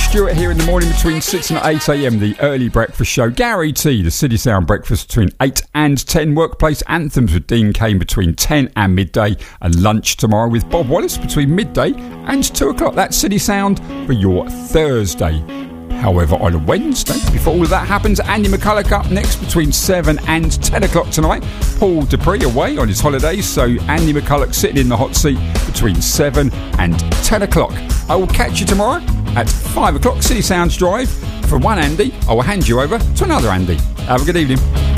Stewart here in the morning between 6 and 8 a.m, the early breakfast show. Gary T, the City Sound breakfast between 8 and 10. Workplace anthems with Dean Kane between 10 and midday. And lunch tomorrow with Bob Wallace between midday and 2 o'clock. That's City Sound for your Thursday. However, on a Wednesday, before all of that happens, Andy McCulloch up next between 7 and 10 o'clock tonight. Paul Dupree away on his holidays, so Andy McCulloch sitting in the hot seat between 7 and 10 o'clock. I will catch you tomorrow at 5 o'clock, City Sounds Drive. For one Andy, I will hand you over to another Andy. Have a good evening.